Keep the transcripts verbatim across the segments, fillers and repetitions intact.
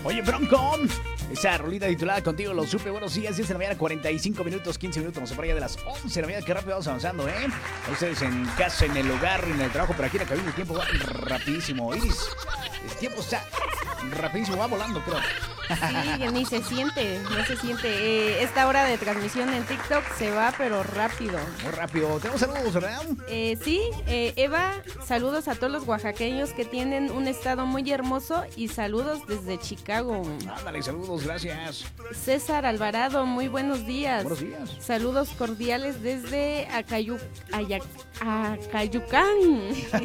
Oye, Bronco, esa rolita titulada Contigo lo supe. Buenos días, diez de la mañana, cuarenta y cinco minutos, quince minutos. Nos separan ya de las once de la mañana. Qué rápido vamos avanzando, ¿eh? Ustedes en casa, en el hogar, en el trabajo, pero aquí en la cabina el tiempo va rapidísimo. Iris, el tiempo está rapidísimo, va volando, creo. Sí, ni se siente, no se siente. Eh, esta hora de transmisión en TikTok se va, pero rápido. Muy rápido. Tenemos saludos, ¿verdad? Eh, sí, eh, Eva, saludos a todos los oaxaqueños que tienen un estado muy hermoso y saludos desde Chicago. Ándale, saludos, gracias. César Alvarado, muy buenos días. Buenos días. Saludos cordiales desde Acayu, Ayac, Acayucán.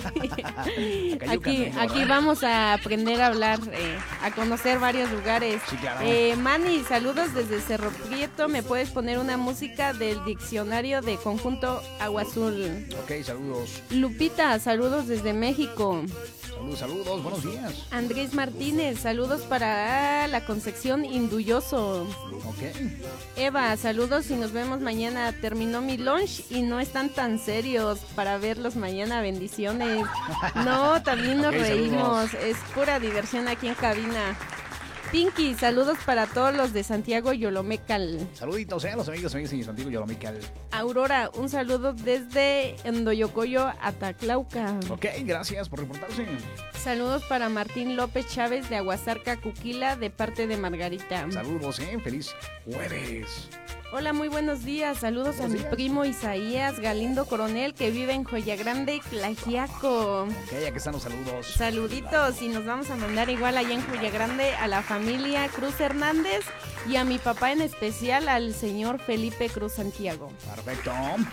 Aquí, aquí vamos a aprender a hablar, eh, a conocer varios lugares. Sí, claro. Eh, Manny, saludos desde Cerro Prieto. ¿Me puedes poner una música del diccionario de Conjunto Agua Azul? Ok, saludos. Lupita, saludos desde México. Saludos, saludos, buenos días. Andrés Martínez, saludos para la Concepción Indulloso. Ok. Eva, saludos y nos vemos mañana. Terminó mi lunch y no están tan serios para verlos mañana. Bendiciones. No, también nos Ok, reímos. saludos. Es pura diversión aquí en cabina. Pinky, saludos para todos los de Santiago Yolomecal. Saluditos, ¿eh? A los amigos, amigos en Santiago Yolomecal. Aurora, un saludo desde Endoyocoyo, Ataclauca. Ok, gracias por reportarse. Saludos para Martín López Chávez de Aguasarca, Cuquila, de parte de Margarita. Saludos, ¿eh? Feliz jueves. Hola, muy buenos días. Saludos Buenos a mi días. primo Isaías Galindo Coronel, que vive en Joya Grande, Tlaxiaco. Ok, aquí están los saludos. Saluditos, y nos vamos a mandar igual allá en Joya Grande a la familia Cruz Hernández y a mi papá en especial, al señor Felipe Cruz Santiago. Perfecto.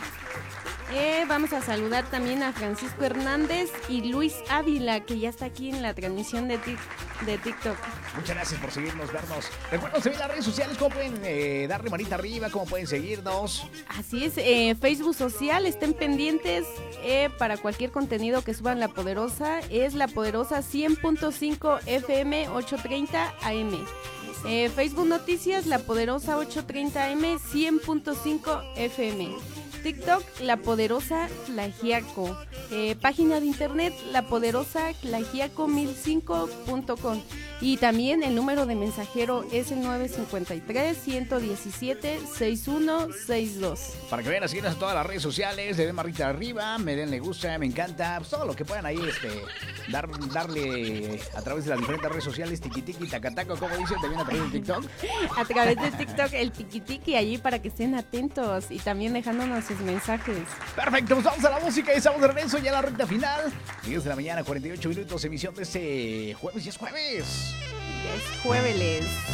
Eh, vamos a saludar también a Francisco Hernández y Luis Ávila, que ya está aquí en la transmisión de, tic- de TikTok. Muchas gracias por seguirnos, vernos. Recuerden seguir las redes sociales, cómo pueden eh, darle manita arriba, cómo pueden seguirnos. Así es, eh, Facebook social, estén pendientes eh, para cualquier contenido que suban La Poderosa. Es La Poderosa cien punto cinco F M ochocientos treinta A M. Eh, Facebook Noticias, La Poderosa ochocientos treinta A M cien punto cinco F M. TikTok, La Poderosa Tlaxiaco. Eh, página de internet, lapoderosa tlaxiaco mil cinco punto com. Y también el número de mensajero es el nueve cinco tres, uno uno siete, seis uno seis dos. Para que vayan a seguirnos en todas las redes sociales, le den marrita arriba, me den le gusta, me encanta, pues todo lo que puedan ahí este, dar, darle a través de las diferentes redes sociales, tiki tiki, tacataco, como dicen, también a través de TikTok. A través de TikTok, el tiki-tiki allí para que estén atentos y también dejándonos sus mensajes. Perfecto, pues vamos a la música y estamos de regreso ya a la recta final. diez de la mañana, cuarenta y ocho minutos, emisión de este jueves y es jueves. Es jueves.